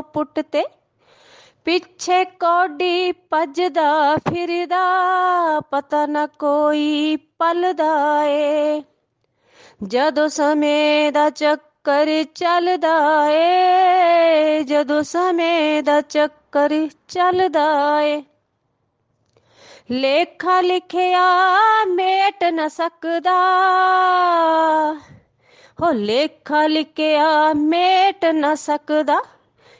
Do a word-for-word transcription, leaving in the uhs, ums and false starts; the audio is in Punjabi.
ਪੁੱਟ ਤੇ ਪਿੱਛੇ ਕੌਡੀ ਭੱਜਦਾ ਫਿਰਦਾ ਪਤਾ ਨਾ ਕੋਈ ਪਲਦਾ ਏ ਜਦੋਂ ਸਮੇਂ ਦਾ ਚੱਕਰ ਚੱਲਦਾ ਏ ਜਦੋਂ ਸਮੇਂ ਦਾ ਚੱਕਰ ਚੱਲਦਾ ਏ ਲੇਖਾ ਲਿਖਿਆ ਮੇਟ ਨਾ ਸਕਦਾ ਹੋ ਲੇਖਾ ਲਿਖਿਆ ਮੇਟ ਨਾ ਸਕਦਾ